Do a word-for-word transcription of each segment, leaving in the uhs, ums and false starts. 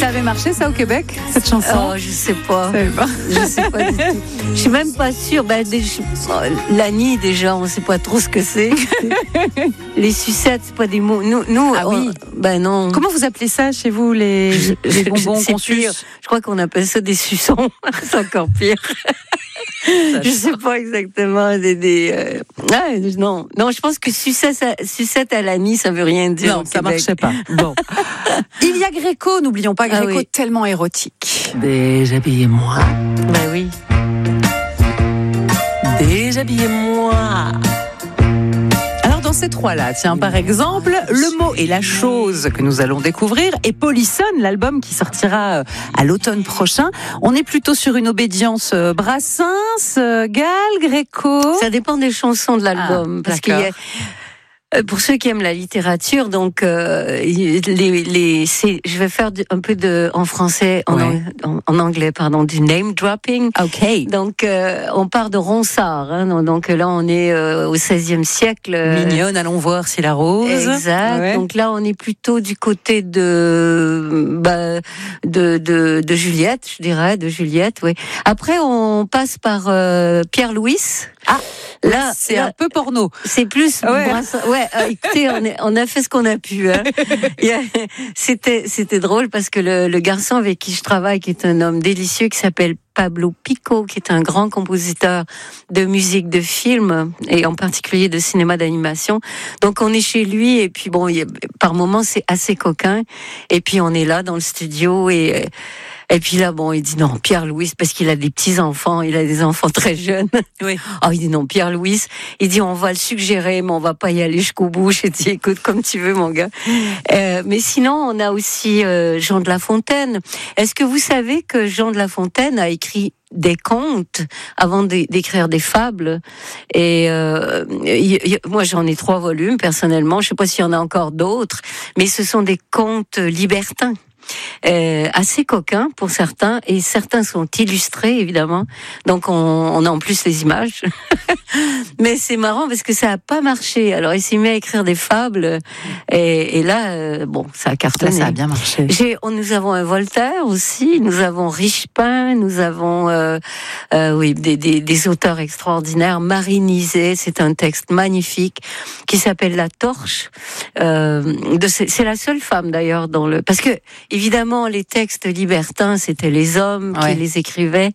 ça avait marché ça au Québec, cette chanson? Oh, je sais pas. pas. Je sais pas du tout. Je suis même pas sûre. Ben, des, oh, Lani, déjà, on sait pas trop ce que c'est. Les sucettes, c'est pas des mots. Nous, nous ah oui. On, ben non. Comment vous appelez ça chez vous, les, je, les bonbons je, qu'on suce? Je crois qu'on appelle ça des suçons. C'est encore pire. Je sais pas exactement des, des euh... ah, non non je pense que sucette à, sucette à l'ami ça veut rien dire. Non, ça marchait pas. Bon. Il y a Gréco, n'oublions pas Gréco, ah oui. Tellement érotique. Déshabillez-moi. Ben oui. Déshabillez-moi. Dans ces trois-là, tiens, par exemple, le mot et la chose que nous allons découvrir et Polisson, l'album qui sortira à l'automne prochain. On est plutôt sur une obédience Brassens, Gall, Gréco. Ça dépend des chansons de l'album, ah, parce qu'il y a... Pour ceux qui aiment la littérature, donc euh, les, les, c'est, je vais faire un peu de en français, en, ouais. en, en anglais, pardon, du name dropping. Ok. Donc euh, on part de Ronsard, hein, donc là on est euh, au seizième siècle. Mignonne, allons voir si la rose. Exact. Ouais. Donc là on est plutôt du côté de bah, de, de de Juliette, je dirais, de Juliette. Oui. Après on passe par euh, Pierre Louis. Ah. Là, c'est là, un peu porno. C'est plus. Ouais. Brasse... ouais euh, écoutez, on, est, on a fait ce qu'on a pu. Hein. c'était, c'était drôle parce que le, le garçon avec qui je travaille, qui est un homme délicieux, qui s'appelle Pablo Pico, qui est un grand compositeur de musique de film et en particulier de cinéma d'animation. Donc on est chez lui et puis bon, il, par moments c'est assez coquin. Et puis on est là dans le studio et. Et puis là, bon, il dit non, Pierre-Louis, parce qu'il a des petits-enfants, il a des enfants très jeunes. Oui. Oh, il dit non, Pierre-Louis. Il dit, on va le suggérer, mais on va pas y aller jusqu'au bout. J'ai dit, écoute, comme tu veux, mon gars. Euh, mais sinon, on a aussi euh, Jean de La Fontaine. Est-ce que vous savez que Jean de La Fontaine a écrit des contes avant d'écrire des fables et euh, y, y, moi j'en ai trois volumes personnellement, je sais pas s'il y en a encore d'autres, mais ce sont des contes libertins. Euh, assez coquins pour certains et certains sont illustrés évidemment, donc on, on a en plus les images mais c'est marrant parce que ça a pas marché, alors il s'est mis à écrire des fables et, et là euh, bon ça a cartonné, là, ça a bien marché. J'ai, on, nous avons un Voltaire aussi, nous avons Richepin, nous avons euh, euh, oui des, des, des auteurs extraordinaires. Marie Nizet, c'est un texte magnifique qui s'appelle La Torche, euh, de, c'est, c'est la seule femme d'ailleurs dans le, parce que évidemment, les textes libertins, c'était les hommes qui ouais. les écrivaient,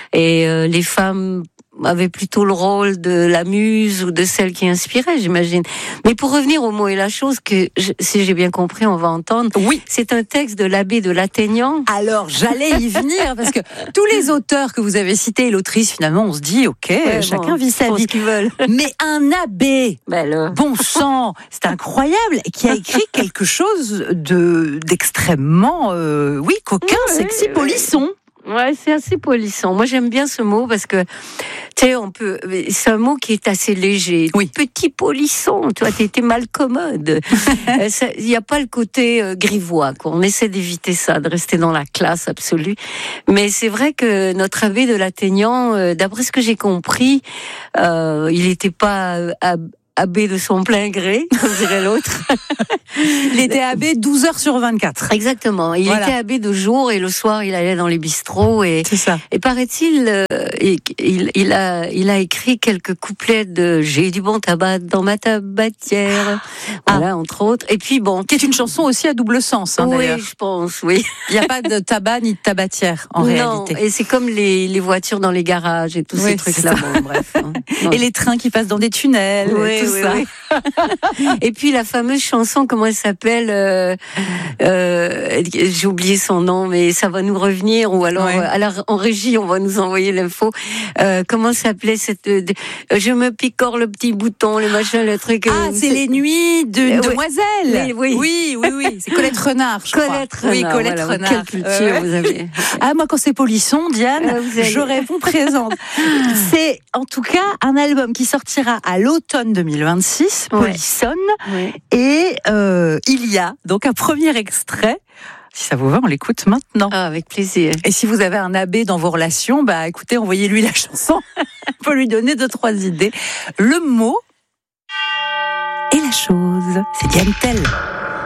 et euh, les femmes avaient plutôt le rôle de la muse ou de celle qui inspirait, j'imagine. Mais pour revenir au mot et la chose, que je, si j'ai bien compris, on va entendre. Oui. C'est un texte de l'abbé de Lattaignant. Alors, j'allais y venir, parce que tous les auteurs que vous avez cités, l'autrice, finalement, on se dit, ok, ouais, chacun bon, vit sa vie. Ce qu'ils veulent. Mais un abbé, ben là. bon sang, c'est incroyable, qui a écrit quelque chose de, d'extrêmement, euh, oui, coquin, ouais, sexy, ouais. Polisson. Ouais, c'est assez polisson. Moi, j'aime bien ce mot parce que, tu sais, on peut, c'est un mot qui est assez léger. Oui. Petit polisson, tu vois, t'es, t'es mal commode. Il n'y a pas le côté euh, grivois, quoi. On essaie d'éviter ça, de rester dans la classe absolue. Mais c'est vrai que notre abbé de Lattaignant, euh, d'après ce que j'ai compris, euh, il n'était pas euh, abbé de son plein gré, comme dirait l'autre. Il était abbé douze heures sur vingt-quatre. Exactement. Il voilà. était abbé de jour et le soir, il allait dans les bistrots. Et, c'est ça. Et paraît-il, euh, il, il, il, a, il a écrit quelques couplets de « J'ai du bon tabac dans ma tabatière ah. ». Voilà, ah. entre autres. Et puis bon... Qui est une chanson aussi à double sens, hein, oui, d'ailleurs. Oui, je pense, oui. Il n'y a pas de tabac ni de tabatière, en non, réalité. Et c'est comme les, les voitures dans les garages et tous oui, ces trucs-là. Bon, bref. Hein. Et les trains qui passent dans des tunnels, oui, tout oui, ça. Oui. Et puis la fameuse chanson, comment elle s'appelle euh, euh, j'ai oublié son nom, mais ça va nous revenir, ou alors, ouais. alors en régie on va nous envoyer l'info. Euh, comment s'appelait cette euh, je me picore le petit bouton, le machin, le truc. Ah, euh, c'est, c'est les nuits d'une euh, demoiselle. Oui, oui, oui, oui. C'est Colette Renard, je Colette crois. Renard. Oui, Colette voilà, Renard. Quelle culture euh, vous avez. Ah, moi quand c'est Polisson, Diane, euh, allez... j'aurais vous présente. C'est en tout cas un album qui sortira à l'automne deux mille vingt-six. Polisson, ouais. Et euh, il y a donc un premier extrait. Si ça vous va, on l'écoute maintenant. Ah, avec plaisir. Et si vous avez un abbé dans vos relations, bah écoutez, envoyez-lui la chanson. On peut lui donner deux, trois idées. Le mot et la chose, c'est Diane Tell.